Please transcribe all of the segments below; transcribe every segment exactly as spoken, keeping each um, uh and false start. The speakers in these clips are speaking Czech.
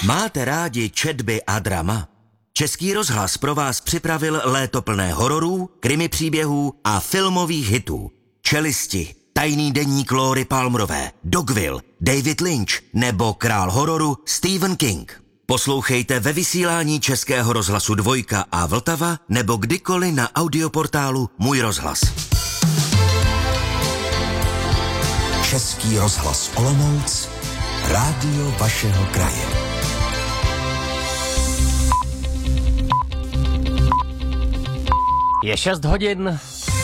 Máte rádi četby a drama? Český rozhlas pro vás připravil léto plné hororů, krimi příběhů a filmových hitů. Čelisti, Tajný deník Lóry Palmerové, Dogville, David Lynch nebo král hororu Stephen King. Poslouchejte ve vysílání Českého rozhlasu Dvojka a Vltava nebo kdykoliv na audioportálu Můj rozhlas. Český rozhlas Olomouc, rádio vašeho kraje. Je šest hodin.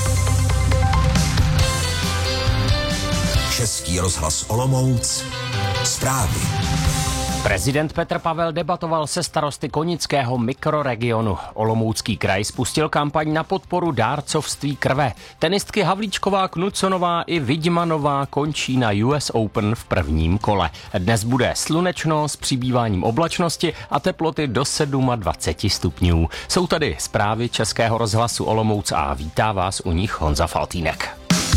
Český rozhlas Olomouc, zprávy. Prezident Petr Pavel debatoval se starosty Konického mikroregionu. Olomoucký kraj spustil kampaň na podporu dárcovství krve. Tenistky Havlíčková, Knudsonová i Vidmanová končí na U S Open v prvním kole. Dnes bude slunečno s přibýváním oblačnosti a teploty do dvacet sedm stupňů. Jsou tady zprávy Českého rozhlasu Olomouc a vítá vás u nich Honza Faltýnek.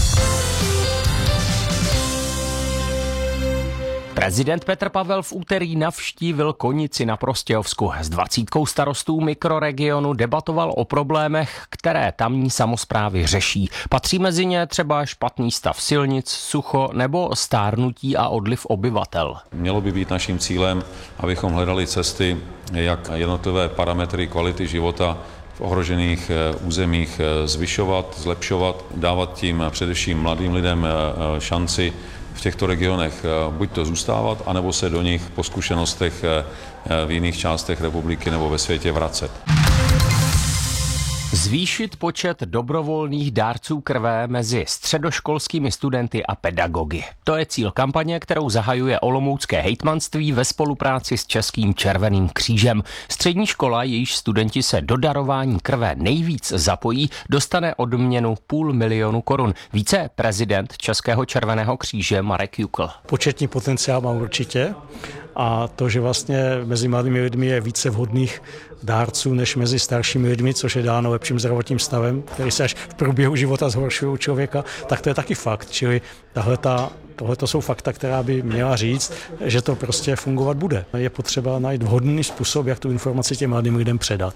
Prezident Petr Pavel v úterý navštívil Konici na Prostějovsku. S dvacítkou starostů mikroregionu debatoval o problémech, které tamní samosprávy řeší. Patří mezi ně třeba špatný stav silnic, sucho nebo stárnutí a odliv obyvatel. Mělo by být naším cílem, abychom hledali cesty, jak jednotlivé parametry kvality života v ohrožených územích zvyšovat, zlepšovat, dávat tím především mladým lidem šanci v těchto regionech buď to zůstávat, anebo se do nich po zkušenostech v jiných částech republiky nebo ve světě vracet. Zvýšit počet dobrovolných dárců krve mezi středoškolskými studenty a pedagogy. To je cíl kampaně, kterou zahajuje olomoucké hejtmanství ve spolupráci s Českým červeným křížem. Střední škola, jejíž studenti se do darování krve nejvíc zapojí, dostane odměnu půl milionu korun. Více prezident Českého červeného kříže Marek Jukl. Početní potenciál má určitě a to, že vlastně mezi mladými lidmi je více vhodných dárců než mezi staršími lidmi, což je dáno lepším zdravotním stavem, který se až v průběhu života zhoršuje u člověka, tak to je taky fakt. Čili tahleta, tohleto jsou fakta, která by měla říct, že to prostě fungovat bude. Je potřeba najít vhodný způsob, jak tu informaci těm mladým lidem předat.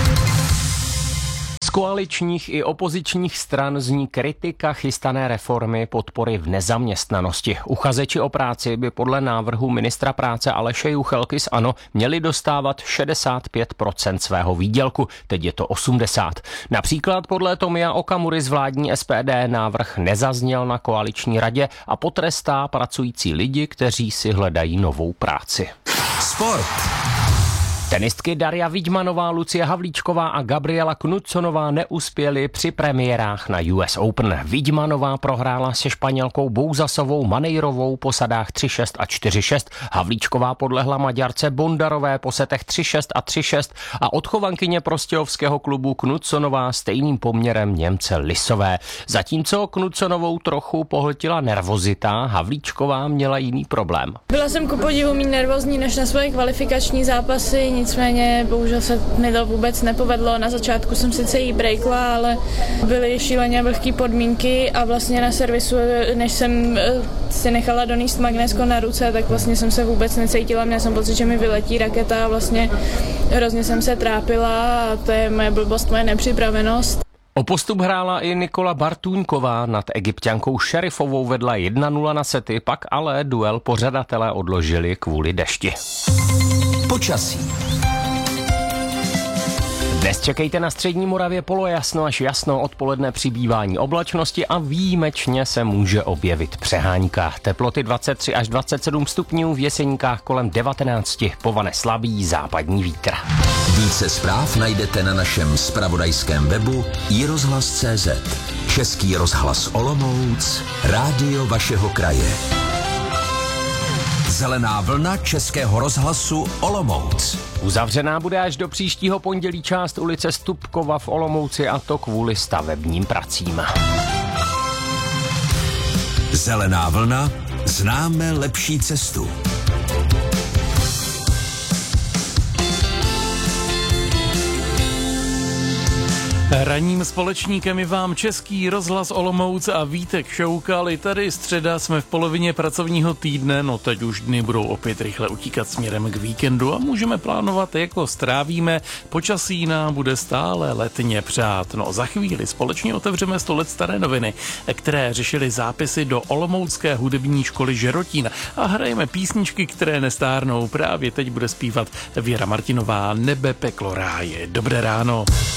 Z koaličních i opozičních stran zní kritika chystané reformy podpory v nezaměstnanosti. Uchazeči o práci by podle návrhu ministra práce Aleše Juchelky z ANO měli dostávat šedesát pět procent svého výdělku, teď je to osmdesát. Například podle Tomia Okamury z vládní S P D návrh nezazněl na koaliční radě a potrestá pracující lidi, kteří si hledají novou práci. Sport. Tenistky Daria Vidmanová, Lucie Havlíčková a Gabriela Knudsonová neuspěly při premiérách na U S Open. Vidmanová prohrála se Španělkou Bouzasovou Maneirovou po sadách tři šest a čtyři šest. Havlíčková podlehla Maďarce Bondarové po setech tři šest a tři šest a odchovankyně prostějovského klubu Knudsonová stejným poměrem Němce Lisové. Zatímco Knudsonovou trochu pohltila nervozita, Havlíčková měla jiný problém. Byla jsem ku podivu méně nervózní než na svoje kvalifikační zápasy. Nicméně bohužel se mi to vůbec nepovedlo. Na začátku jsem sice jí breakla, ale byly šíleně vlhké podmínky a vlastně na servisu, než jsem si nechala donést magnésko na ruce, tak vlastně jsem se vůbec necítila. Měla jsem pocit, že mi vyletí raketa a vlastně hrozně jsem se trápila a to je moje blbost, moje nepřipravenost. O postup hrála i Nikola Bartůňková, nad Egypťankou Šerifovou vedla jedna nula na sety, pak ale duel pořadatelé odložili kvůli dešti. Počasí. Dnes čekejte na střední Moravě polojasno až jasno, odpoledne přibývání oblačnosti a výjimečně se může objevit přehánka. Teploty dvacet tři až dvacet sedm stupňů, v Jeseníkách kolem devatenáct, povane slabý západní vítr. Více zpráv najdete na našem zpravodajském webu i rozhlas tečka cé zet. Český rozhlas Olomouc, rádio vašeho kraje. Zelená vlna Českého rozhlasu Olomouc. Uzavřená bude až do příštího pondělí část ulice Stupkova v Olomouci, a to kvůli stavebním pracím. Zelená vlna, známe lepší cestu. Ranním společníkem je vám Český rozhlas Olomouc a Vítek Šoukal. I tady středa, jsme v polovině pracovního týdne, no teď už dny budou opět rychle utíkat směrem k víkendu a můžeme plánovat, jako strávíme. Počasí nám bude stále letně přát. No za chvíli společně otevřeme sto let staré noviny, které řešily zápisy do Olomoucké hudební školy Žerotín a hrajeme písničky, které nestárnou. Právě teď bude zpívat Věra Martinová Nebe, peklo, ráje. Dobré ráno.